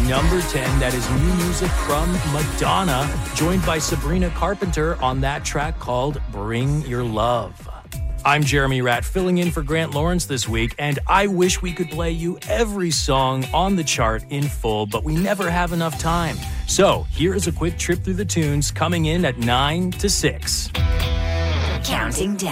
number 10, that is new music from Madonna, joined by Sabrina Carpenter on that track called Bring Your Love. I'm Jeremy Ratt, filling in for Grant Lawrence this week, and I wish we could play you every song on the chart in full, but we never have enough time. So here is a quick trip through the tunes coming in at 9 to 6. Counting down.